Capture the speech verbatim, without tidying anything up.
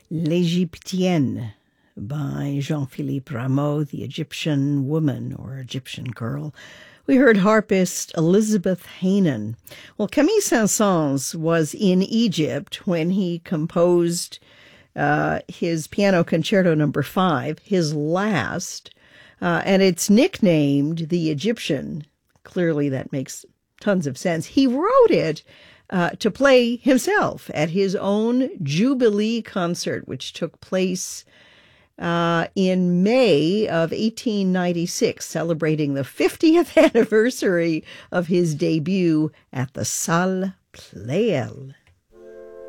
L'Égyptienne by Jean-Philippe Rameau, the Egyptian woman or Egyptian girl. We heard harpist Elizabeth Hanen. Well, Camille Saint-Saëns was in Egypt when he composed uh, his piano concerto number five, his last, uh, and it's nicknamed the Egyptian. Clearly that makes tons of sense. He wrote it Uh, to play himself at his own Jubilee concert, which took place uh, in May of eighteen ninety-six, celebrating the fiftieth anniversary of his debut at the Salle Pleyel